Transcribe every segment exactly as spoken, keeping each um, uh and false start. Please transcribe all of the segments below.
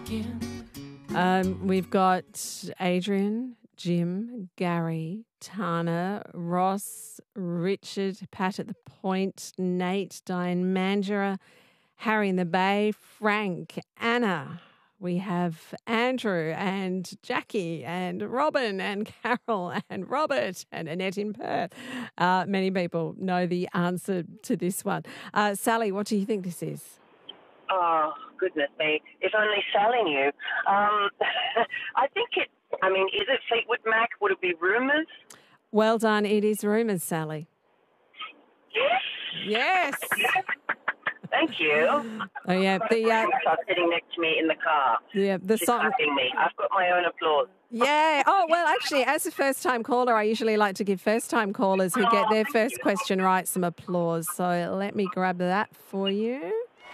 Um, we've got Adrian, Jim, Gary, Tana, Ross, Richard, Pat at the Point, Nate, Diane Mandura, Harry in the Bay, Frank, Anna. We have Andrew and Jackie and Robin and Carol and Robert and Annette in Perth. Uh, many people know the answer to this one. Uh, Sally, what do you think this is? Oh, goodness me. If only Sally knew. Um, I think it, I mean, is it Fleetwood Mac? Would it be Rumours? Well done. It is Rumours, Sally. Yes. Yes. Thank you. Oh, yeah. The, uh, sitting next to me in the car. Yeah, the She's song. clapping me. I've got my own applause. Yeah. Oh, well, actually, as a first-time caller, I usually like to give first-time callers who get their first question right some applause. So let me grab that for you.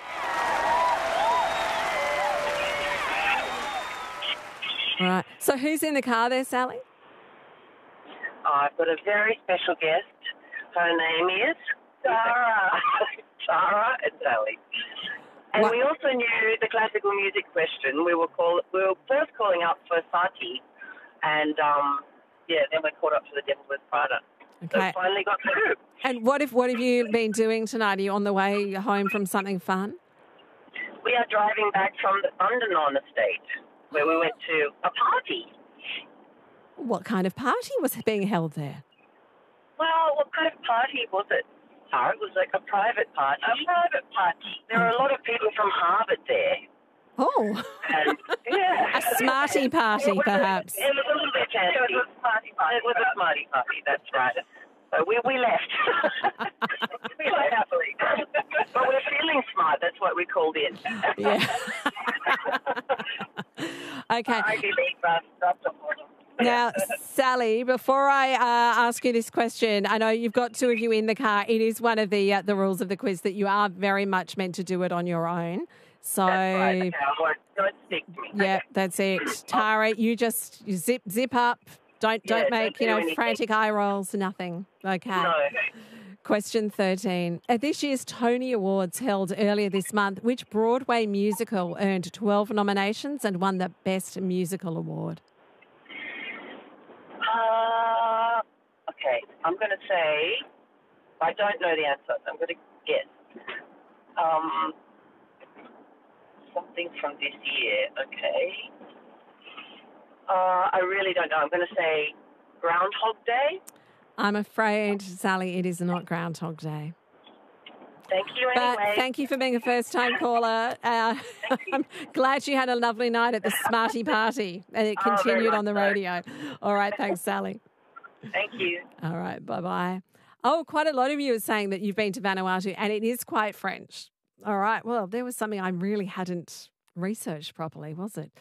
All right. So who's in the car there, Sally? I've got a very special guest. Her name is Sarah. Sarah and Sally. And what? We also knew the classical music question. We were call, we were first calling up for Sati, and um, yeah, then we called up for the Devil Wears Prada. Okay. So finally got through. And what if what have you been doing tonight? Are you on the way home from something fun? We are driving back from the Thundernon estate, where we went to a party. What kind of party was being held there? Well, what kind of party was it? It was like a private party. A private party. There were a lot of people from Harvard there. Oh. And, yeah. A smarty party, it perhaps. A, it was a little bit fancy. It was a smarty party. It was a smarty party, that's right. So we, we left. we left happily. But we're feeling smart. That's what we called in. Yeah. Okay. Now, Sally, before I uh, ask you this question, I know you've got two of you in the car. It is one of the uh, the rules of the quiz that you are very much meant to do it on your own. So, that's right. Okay, I won't, don't stick to me. Yeah, okay. That's it. Tara, you just you zip zip up. Don't don't yeah, make don't you know anything. frantic eye rolls. Nothing. Okay. No. Question thirteen. At this year's Tony Awards held earlier this month, which Broadway musical earned twelve nominations and won the Best Musical Award? Uh, okay, I'm going to say, I don't know the answer. I'm going to guess. Um, something from this year, okay. Uh, I really don't know. I'm going to say Groundhog Day. I'm afraid, Sally, it is not Groundhog Day. Thank you But anyway. thank you for being a first-time caller. Uh, I'm glad you had a lovely night at the Smarty Party and it Oh, very continued much on the so. radio. All right, thanks, Sally. Thank you. All right, bye-bye. Oh, quite a lot of you are saying that you've been to Vanuatu and it is quite French. All right, well, there was something I really hadn't researched properly, was it?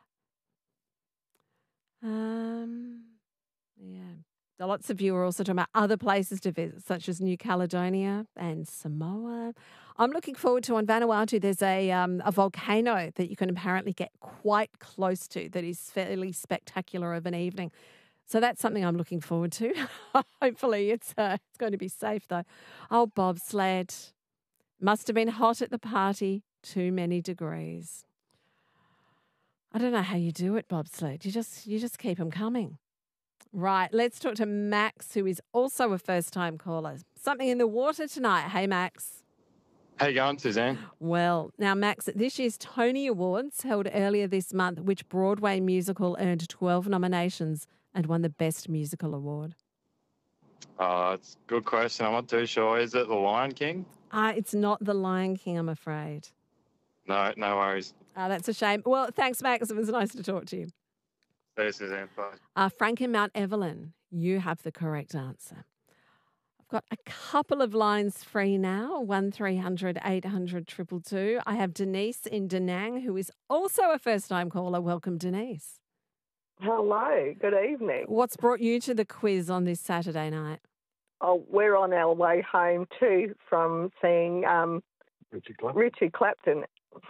Um, yeah. Lots of you are also talking about other places to visit, such as New Caledonia and Samoa. I'm looking forward to, on Vanuatu, there's a um, a volcano that you can apparently get quite close to that is fairly spectacular of an evening. So that's something I'm looking forward to. Hopefully it's uh, it's going to be safe, though. Oh, bobsled. Must have been hot at the party. Too many degrees. I don't know how you do it, bobsled. You just you just keep them coming. Right, let's talk to Max, who is also a first-time caller. Something in the water tonight. Hey, Max. How you going, Suzanne? Well, now, Max, this year's Tony Awards held earlier this month, which Broadway musical earned twelve nominations and won the Best Musical Award? Oh, it's a good question. I'm not too sure. Is it The Lion King? Uh, it's not The Lion King, I'm afraid. No, no worries. Uh, that's a shame. Well, thanks, Max. It was nice to talk to you. See you, Suzanne. Bye. Uh, Frank in Mount Evelyn, you have the correct answer. I've got a couple of lines free now, one three hundred eight hundred two two two. I have Denise in Da Nang, who is also a first-time caller. Welcome, Denise. Hello, good evening. What's brought you to the quiz on this Saturday night? Oh, we're on our way home too from seeing um, Richard Clapton. Richard Clapton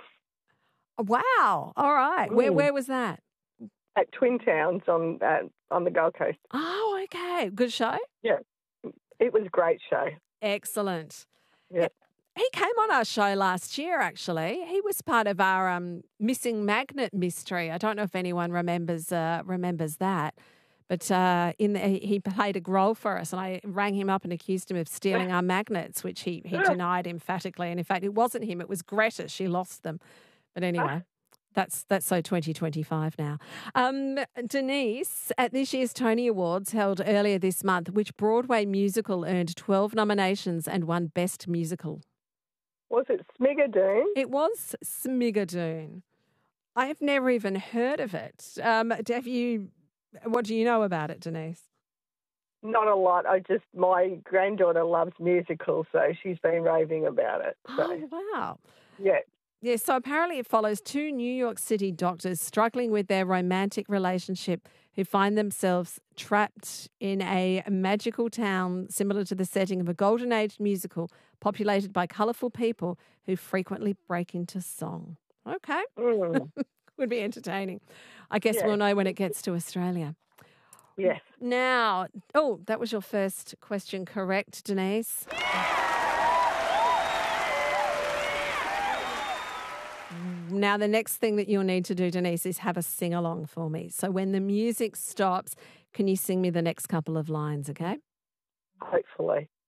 Wow. All right. Mm. Where where was that? at Twin Towns on uh, on the Gold Coast. Oh, okay. Good show? Yeah, it was a great show. Excellent. Yeah. He came on our show last year, actually. He was part of our um, missing magnet mystery. I don't know if anyone remembers uh, remembers that. But uh, in the, he played a role for us, and I rang him up and accused him of stealing our magnets, which he, he denied emphatically. And in fact, it wasn't him; it was Greta. She lost them. But anyway, that's that's so twenty twenty-five now. Um, Denise, at this year's Tony Awards held earlier this month, which Broadway musical earned twelve nominations and won Best Musical? Was it Smigadoon? It was Smigadoon. I have never even heard of it. Um, have you? What do you know about it, Denise? Not a lot. I just, my granddaughter loves musicals, so she's been raving about it. So. Oh, wow. Yeah. Yeah, so apparently it follows two New York City doctors struggling with their romantic relationship who find themselves trapped in a magical town similar to the setting of a Golden Age musical populated by colourful people who frequently break into song. Okay. Mm. Would be entertaining. I guess Yeah. we'll know when it gets to Australia. Yes. Now, oh, that was your first question correct, Denise. Now, the next thing that you'll need to do, Denise, is have a sing-along for me. So when the music stops, can you sing me the next couple of lines, okay? Hopefully.